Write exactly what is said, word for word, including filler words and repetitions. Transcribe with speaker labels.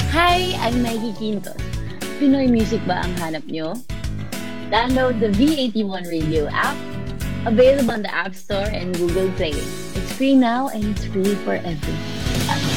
Speaker 1: Hi, I'm Maggie Quintos. Pinoy music ba ang hanap nyo? Download the V eighty-one Radio app, available on the App Store and Google Play. It's free now and it's free forever.